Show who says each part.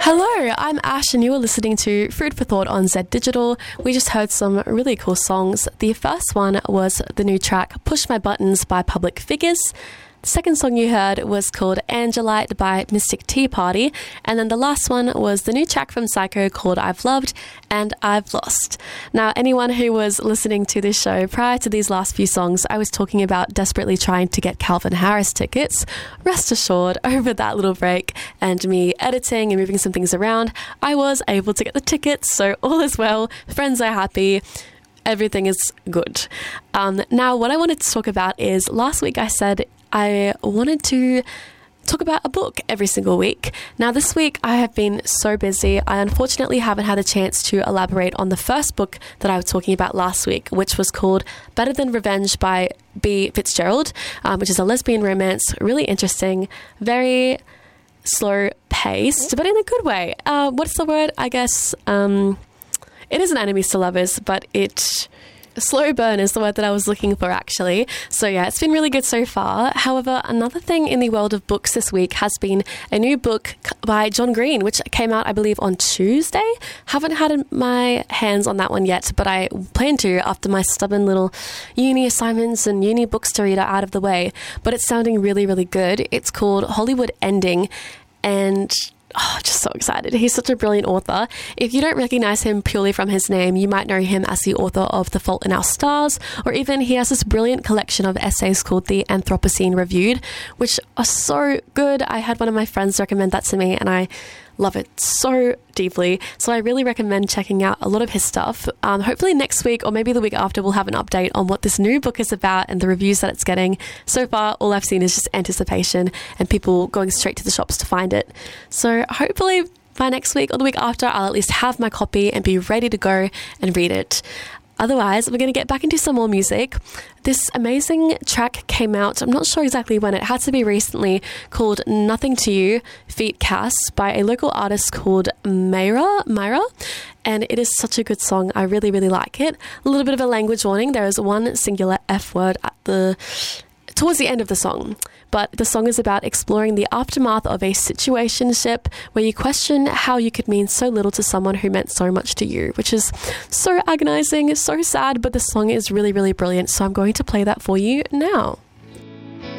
Speaker 1: Hello, I'm Ash and you are listening to Food for Thought on Z Digital. We just heard some really cool songs. The first one was the new track Push My Buttons by Public Figures. The second song you heard was called Angelite by Mystic Tea Party. And then the last one was the new track from Psycho called I've Loved and I've Lost. Now, anyone who was listening to this show prior to these last few songs, I was talking about desperately trying to get Calvin Harris tickets. Rest assured, over that little break and me editing and moving some things around, I was able to get the tickets. So all is well. Friends are happy. Everything is good. Now, what I wanted to talk about is last week I said I wanted to talk about a book every single week. Now, this week I have been so busy. I unfortunately haven't had a chance to elaborate on the first book that I was talking about last week, which was called Better Than Revenge by B. Fitzgerald, which is a lesbian romance. Really interesting, very slow paced, but in a good way. What's the word? I guess it is an enemies to lovers, but slow burn is the word that I was looking for, actually. So yeah, it's been really good so far. However, another thing in the world of books this week has been a new book by John Green, which came out, I believe, on Tuesday. Haven't had my hands on that one yet, but I plan to after my stubborn little uni assignments and uni books to read are out of the way. But it's sounding really, really good. It's called Hollywood Ending, and just so excited. He's such a brilliant author. If you don't recognize him purely from his name, you might know him as the author of The Fault in Our Stars, or even he has this brilliant collection of essays called The Anthropocene Reviewed, which are so good. I had one of my friends recommend that to me, and I love it so deeply. So I really recommend checking out a lot of his stuff. Hopefully next week or maybe the week after we'll have an update on what this new book is about and the reviews that it's getting. So far, all I've seen is just anticipation and people going straight to the shops to find it. So hopefully by next week or the week after, I'll at least have my copy and be ready to go and read it. Otherwise, we're going to get back into some more music. This amazing track came out, I'm not sure exactly when, it had to be recently, called Nothing to You, feat. Cass, by a local artist called Myra, and it is such a good song. I really, really like it. A little bit of a language warning. There is one singular F word towards the end of the song. But the song is about exploring the aftermath of a situationship where you question how you could mean so little to someone who meant so much to you, which is so agonizing, so sad, but the song is really, really brilliant. So I'm going to play that for you now.